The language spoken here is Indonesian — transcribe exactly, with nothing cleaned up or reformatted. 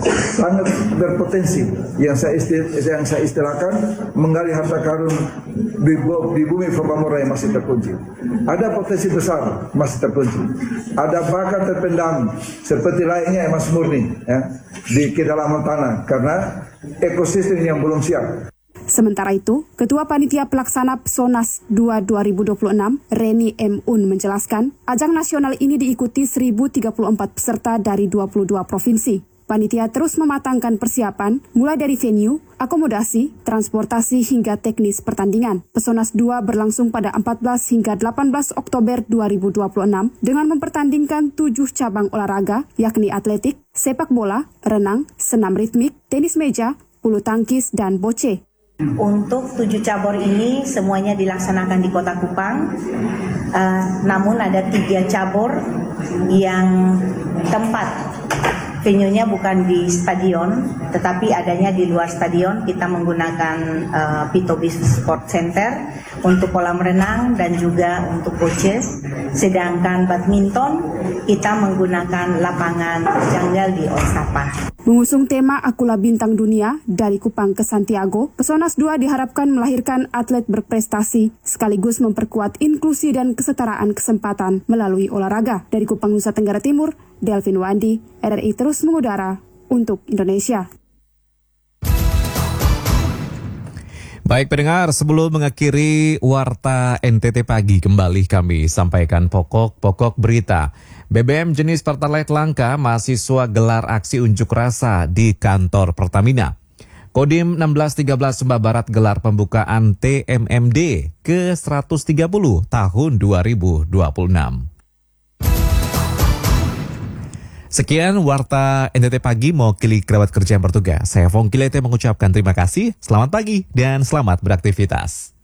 sangat berpotensi yang saya istil, yang saya istilahkan menggali harta karun di, di bumi Fabamora yang masih terkunci. Ada potensi besar masih terkunci. Ada bakat terpendam seperti layaknya emas murni ya, di kedalaman tanah karena ekosistem yang belum siap. Sementara itu, Ketua Panitia Pelaksana Pesonas dua dua ribu dua puluh enam, Reni M. Un menjelaskan, ajang nasional ini diikuti seribu tiga puluh empat peserta dari dua puluh dua provinsi. Panitia terus mematangkan persiapan, mulai dari venue, akomodasi, transportasi hingga teknis pertandingan. Pesonas dua berlangsung pada empat belas hingga delapan belas Oktober dua ribu dua puluh enam dengan mempertandingkan tujuh cabang olahraga, yakni atletik, sepak bola, renang, senam ritmik, tenis meja, bulu tangkis, dan boce. Untuk tujuh cabur ini semuanya dilaksanakan di Kota Kupang, uh, namun ada tiga cabur yang tempat venue-nya bukan di stadion, tetapi adanya di luar stadion. Kita menggunakan uh, Pito Business Sport Center untuk kolam renang dan juga untuk coaches. Sedangkan badminton kita menggunakan lapangan janggal di Orsapa. Mengusung tema Akulah Bintang Dunia dari Kupang ke Santiago, Pesonas dua diharapkan melahirkan atlet berprestasi sekaligus memperkuat inklusi dan kesetaraan kesempatan melalui olahraga. Dari Kupang, Nusa Tenggara Timur, Delvin Wandi, R R I terus mengudara untuk Indonesia. Baik pendengar, sebelum mengakhiri Warta N T T Pagi, kembali kami sampaikan pokok-pokok berita. B B M jenis Pertalite langka, mahasiswa gelar aksi unjuk rasa di kantor Pertamina. Kodim enam belas tiga belas Sumba Barat gelar pembukaan T M M D ke seratus tiga puluh tahun dua ribu dua puluh enam. Sekian Warta N T T Pagi mewakili kerabat kerja yang bertugas. Saya Fong Kilete mengucapkan terima kasih, selamat pagi dan selamat beraktivitas.